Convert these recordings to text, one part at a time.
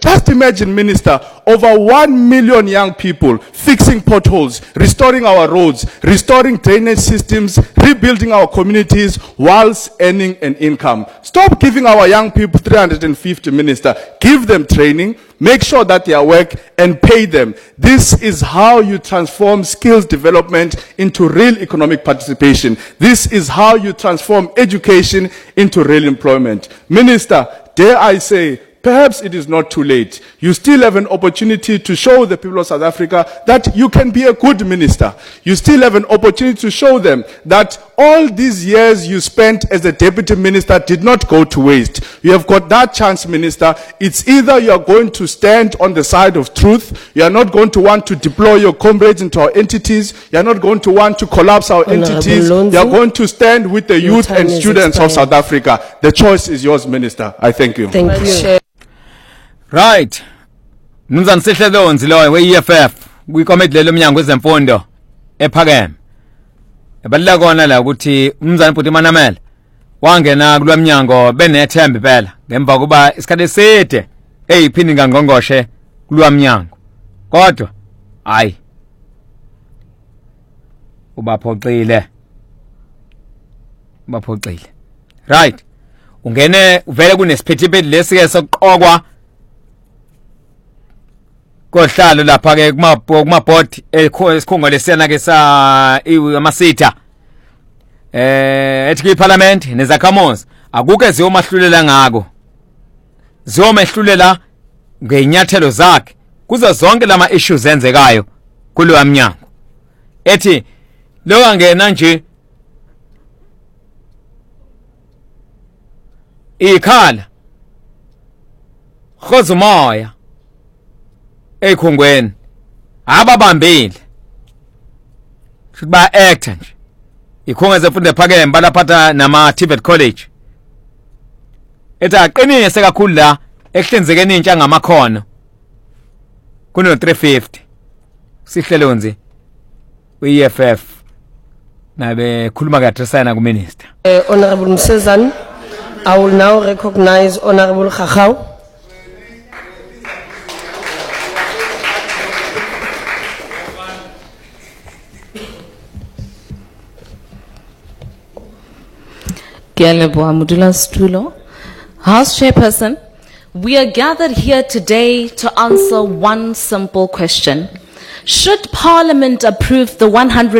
Just imagine, Minister, over 1 million young people fixing potholes, restoring our roads, restoring drainage systems, rebuilding our communities whilst earning an income. Stop giving our young people 350, Minister. Give them training, make sure that they are work, and pay them. This is how you transform skills development into real economic participation. This is how you transform education into real employment. Minister, dare I say, perhaps it is not too late. You still have an opportunity to show the people of South Africa that you can be a good minister. You still have an opportunity to show them that all these years you spent as a deputy minister did not go to waste. You have got that chance, Minister. It's either you are going to stand on the side of truth, you are not going to want to deploy your comrades into our entities, you are not going to want to collapse our entities, you are going to stand with the youth and students of South Africa. The choice is yours, Minister. I thank you. Thank you. Right. Mnumzane Sihlelonzi loyo we-EFF kwikomiti lelo mnyango wezemfundo ephakeme. Ebalula kona la ukuthi umnumzane Bhuti Manamela wangena kulwa mnyango benethemba phela ngemva kuba isikhathi eside eyiphini ngangongoshe kulwa mnyango. Kodwa hayi ubaphoxile. Right. Ungene uvele kunesiphithiphithi lesike sokuqokwa kohlalo lapha ke kuma board esikhungo lesiyana ke sa amasitha ethi parliament nezakhamuzi akuke ziyomahlulela ngako ziyomehlulela ngenyathelo zakhe kuzo zonke lama issues enzekayo kulo mnyango ethi lo angena nje ikhala khozumoya ekhongweni ababambile ba act nje ikhonga zemfundo ephakeme balaphatha nama TVET College ethi aqinise kakhulu la ekuhlenzekeni intsha ngamakhono kuno 350 Sihlelonzi we-EFF nabe khuluma kaDresana ku minister. Honorable Msezane, I will now recognize Honorable Khachau. House Chairperson, we are gathered here today to answer one simple question. Should Parliament approve the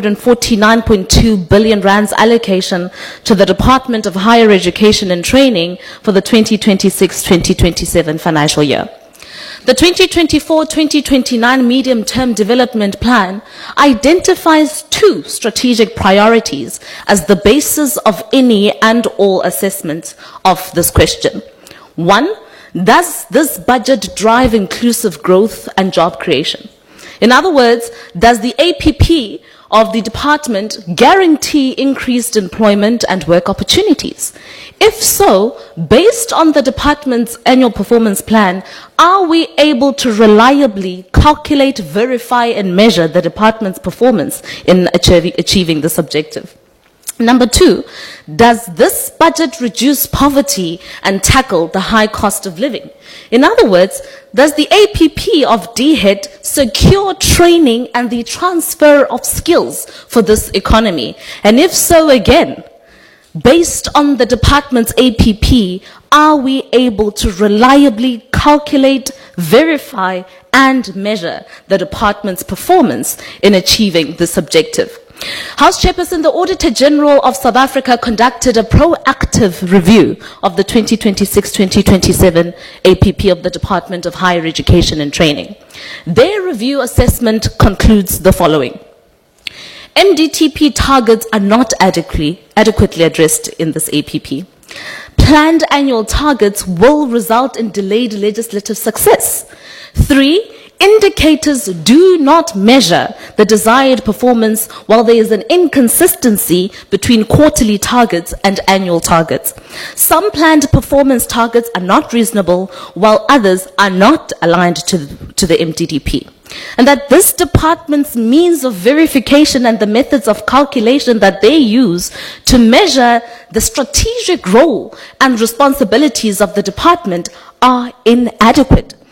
149.2 billion rands allocation to the Department of Higher Education and Training for the 2026-2027 financial year? The 2024-2029 Medium-Term Development Plan identifies two strategic priorities as the basis of any and all assessments of this question. One, does this budget drive inclusive growth and job creation? In other words, does the APP of the department guarantee increased employment and work opportunities? If so, based on the department's annual performance plan, are we able to reliably calculate, verify, and measure the department's performance in achieving this objective? Number two, does this budget reduce poverty and tackle the high cost of living? In other words, does the APP of DHET secure training and the transfer of skills for this economy? And if so, again, based on the department's APP, are we able to reliably calculate, verify, and measure the department's performance in achieving this objective? House Chairperson, the Auditor General of South Africa conducted a proactive review of the 2026-2027 APP of the Department of Higher Education and Training. Their review assessment concludes the following. MDTP targets are not adequately addressed in this APP. Planned annual targets will result in delayed legislative success. 3, indicators do not measure the desired performance while there is an inconsistency between quarterly targets and annual targets. Some planned performance targets are not reasonable while others are not aligned to the MDTP. And that this department's means of verification and the methods of calculation that they use to measure the strategic role and responsibilities of the department are inadequate.